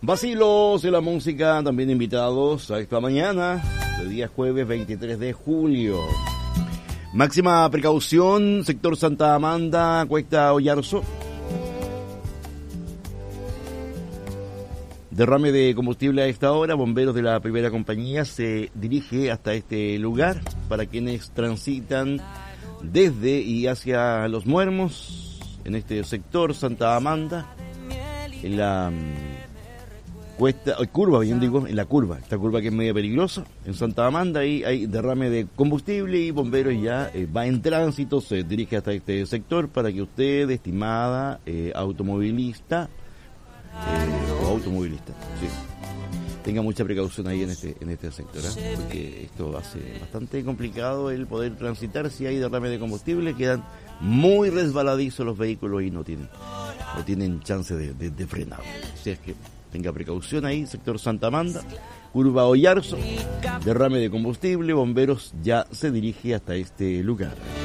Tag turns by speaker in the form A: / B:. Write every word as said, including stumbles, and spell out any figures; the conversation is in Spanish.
A: Vacilos de la música, también invitados a esta mañana, de día jueves veintitrés de julio. Máxima precaución, sector Santa Amanda, Cuesta Ollarzo. Derrame de combustible a esta hora, bomberos de la primera compañía se dirige hasta este lugar para quienes transitan desde y hacia Los Muermos, en este sector Santa Amanda, en la cuesta, curva, bien digo, en la curva, esta curva que es medio peligrosa, en Santa Amanda, ahí hay derrame de combustible y bomberos ya eh, va en tránsito, se dirige hasta este sector para que usted, estimada eh, automovilista, Eh, o automovilista, sí, tenga mucha precaución ahí en este en este sector, ¿eh? Porque esto hace bastante complicado el poder transitar. Si hay derrame de combustible, quedan muy resbaladizos los vehículos y no tienen no tienen chance de, de, de frenar. Así es que tenga precaución ahí, sector Santa Amanda, curva Ollarzo, derrame de combustible, bomberos ya se dirige hasta este lugar.